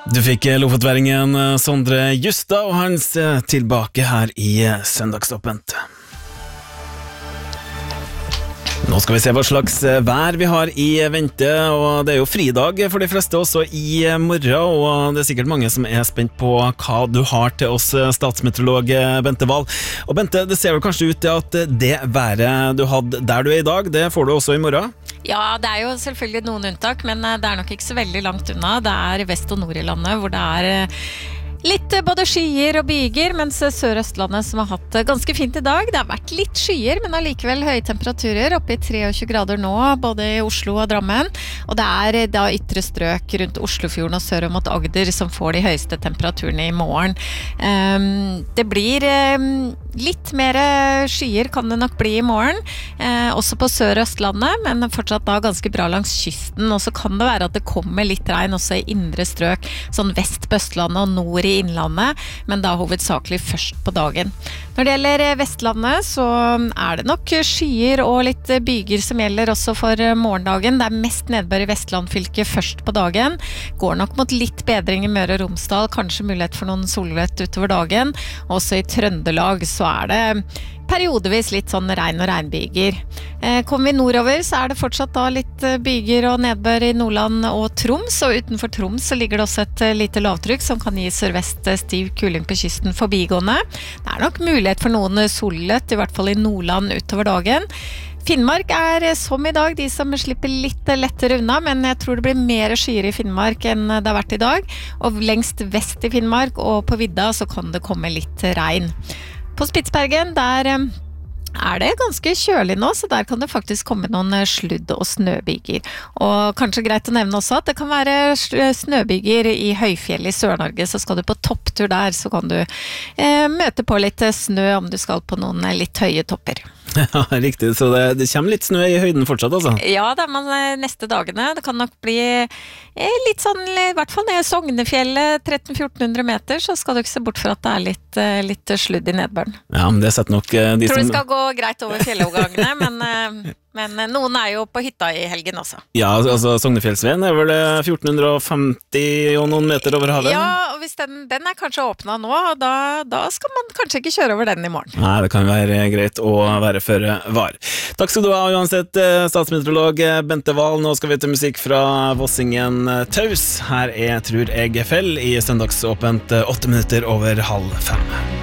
Du fikk Lofotværingen Sondre Justad og hans tilbake her i Søndagsåpent. Nå skal vi se hva slags vær vi har i vente, og det er jo fridag for de fleste også i morgen, og det er sikkert mange som er spent på hva du har til oss, statsmeteorolog Bente Wahl. Og Bente, det ser vel kanskje ut til at det været du hadde der du er i dag, det får du også i morgen? Ja, det er jo selvfølgelig noen unntak, men det er nok ikke så veldig langt unna. Det er vest og nord i landet, hvor det er litt både skyer og byger, mens Sør-Østlandet som har hatt ganske fint i dag. Det har vært litt skyer, men allikevel høye temperaturer, oppe i 23 grader nå, både i Oslo og Drammen. Og det er da ytre strøk rundt Oslofjorden og sør og mot Agder som får de høyeste temperaturene i morgen. Det blir litt mer skyer kan det nok bli i morgen, også på Sør-Østlandet, men fortsatt da ganske bra langs kysten. Og så kan det være at det kommer litt regn også i indre strøk, sånn vest på Østlandet og nord i innlandet, men da hovedsakelig først på dagen. Når det gjelder Vestlandet, så er det nok skyer og litt byger som gjelder også for morgendagen. Det er mest nedbør i Vestlandfylket først på dagen. Går nok mot litt bedring i Møre og Romsdal, kanskje mulighet for noen solvett utover dagen. Også i Trøndelag så er det periodevis litt sånn regn og regnbyger. Kommer vi nordover så er det fortsatt da litt byger og nedbør i Nordland og Troms, og utenfor Troms så ligger det også et lite lavtrykk som kan gi sørvest stiv kuling på kysten forbigående. Det er nok mulighet for noen solløtt, i hvert fall i Nordland utover dagen. Finnmark er som i dag de som slipper litt lettere unna, men jeg tror det blir mer skyer i Finnmark enn det har vært i dag, og lengst vest i Finnmark og på vidda så kan det komme litt regn. På Spitsbergen, der er det ganske kjølig nå, så der kan det faktisk komme noen sludd- og snøbyger. Og kanskje greit å nevne også at det kan være snøbyger i høyfjell i Sør-Norge, så skal du på topptur der, så kan du møte på litt snø om du skal på noen litt høye topper. Ja, riktig, så det kommer litt snø i høyden fortsatt altså? Ja, det er man neste dagene. Det kan nok bli litt sånn, i hvert fall ned i Sognefjellet, 1300-1400 meter, så skal du ikke se bort fra at det er litt sludd i nedbøren. Ja, men det setter nok de som... Tror det skal gå greit over fjellovergangene, men noen er jo på hytta i helgen også. Ja, altså Sognefjellsveien er vel 1450 og noen meter over havet? Ja, og hvis den er kanskje åpnet nå, da skal man kanskje ikke kjøre over den i morgen. Nei, det kan være greit å være føre var. Takk skal du ha uansett, statsmeteorolog Bente Wahl. Nå skal vi til musikk fra Vossingen Taus. Her er Tror jeg Fell i Søndagsåpent 8 minutter over 4:30.